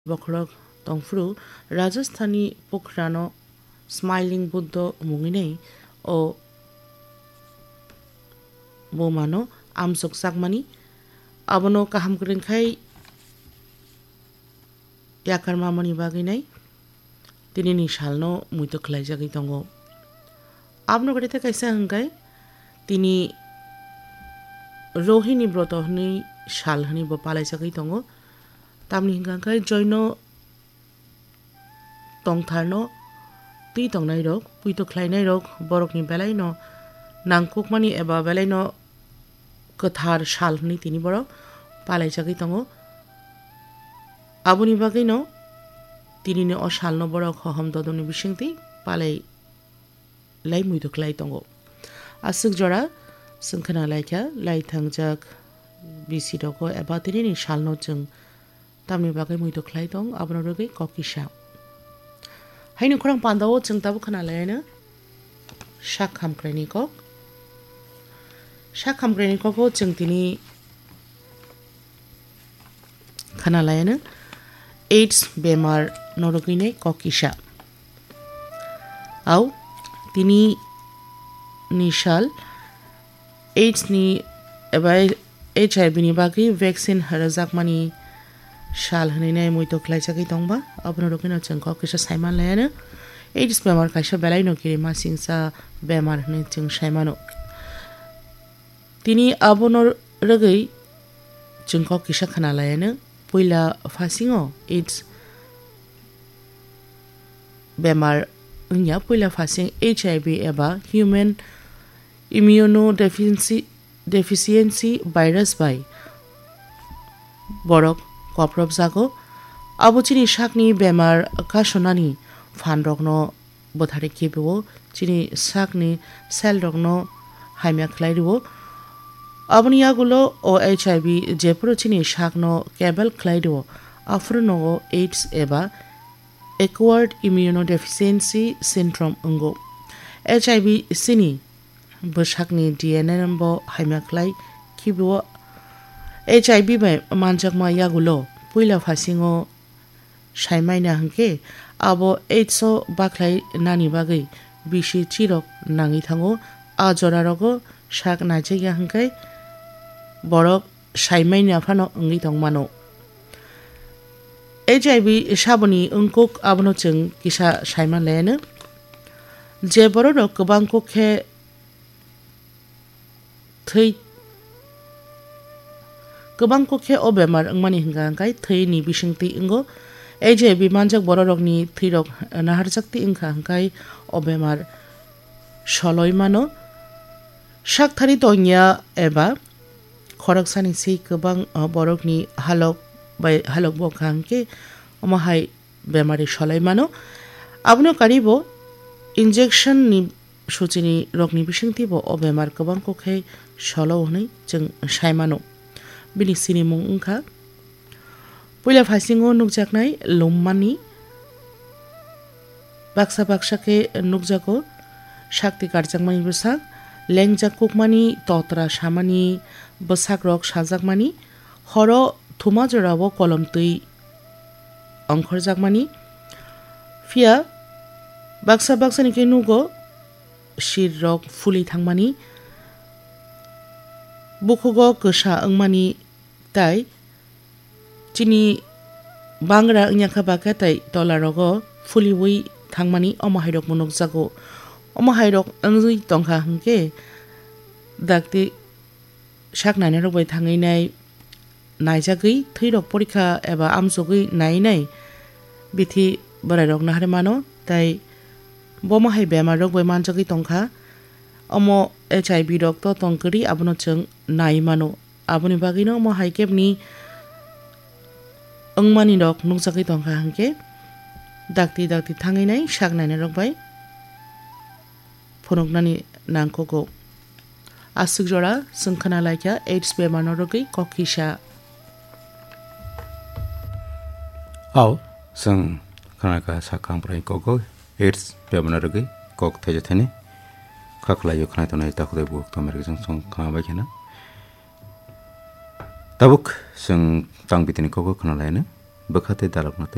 Bokrok tongfru Rajasthani Pokrano Smiling Buddha mungine o bomano amsok sakmani abono kaham kringkai yakar mamani baginai tini ni shalno muito khlaijagi tongo abno garite kaisa hangkai tini rohini brotohni shalhani bo palaijagi tongo tamni hingkai joino tongtharno ti tongnai rok puito khlainai rok borokni belaino nangkukmani eba belaino kathar shalhni tini borok palaijagi tongo aboni bagino tini ni oshalno borok hohom dodoni bisingti palai lai muito khlai tongo asuk jora sungkhana laika lai thangjak bisi roko eba tini ni shalno chung tamni bagai muito khlai tong abono rogai kokisa haino khorang pandao chung tabu khana laina shak hamkrani kok chung tini khana laina AIDS bemar norogine kokisa au tini nishal AIDS ni eba HIV ni bagi vaccine harazakmani shal hanine muito khlaijagi tongba abono rokina chung kokisa saiman laina AIDS bemar kaisa belaino kirima singsa bemar hne chung saimano tini abono rogai chung kokisa khana laina poila fasingo AIDS bemar nya poila fasing HIV eba human immunodeficiency virus by borok koprop jago abuchini shakni bemar kasonani phanrokno bothare kebo chini shakni cell rokno haimya khlairibo abniyagulo o HIV jepro chini shakno kebel khlaido afruno AIDS eba acquired immunodeficiency syndrome ungo HIV sini bashakni DNA nambo haimya khlai kibo HIV by manjakma yagulo puila fasingo shaimaina hangke abo AIDS baklai nani bagai bishi chirok nangi thango ajora rogo shak naje ya hangkai borok shaimaina phano ngi tongmano HIV saboni ungkuk abono chung kisa shaiman lena je borok kobang kokhe thei kobang kokhe o bemar angmani hingkai thei ni bisingti ingo HIV manjak borokni thirok naharjakti ingkha hangkai o bemar sholoi mano shakthari tonya eba khoraksani sei kobang borokni halok bo khangke omahai bemari sholoi mano abno karibo injection ni suchini rokni bisingti bo o bemar kobang kokhe sholo honai chung saimano bini sini mung ungkha poila phasingo nukjaknai lommani baksa ke nukjago shakti karjakmani busak lengjak kukmani totra samani busak rok sajakmani horo thuma jorabo kolomtui ongkhorjakmani fia baksa ni ke nugo shir rok fuli thangmani bukugo ksa angmani tai chini bangra nyakha baka tai tolarogo fuliwi thangmani omahairok monok jago omahairok angjui tongkha hangke dakti saknane robai thangai nai naijagui thirok porikha eba amsogui nai bithi borairok nahare mano tai bomahai bemar rok bai manjagui tongkha omo HIV rok to tongkri abono chung nai mano aboni bagino mo haikepni angmani rok nukjagui tongkha hangke dakti thangai nai saknane rok bai phonoknani nangkoko asuk jora sungkhana laika AIDS bemar rogui kokisa ao sung khanaka sakang prai koko AIDS bemar rogui kok thejathani kaklayo khana tonai takudai buok tomer jong song khama bai khena tabuk sung tang bitini koko khana laina bakhate dalak nate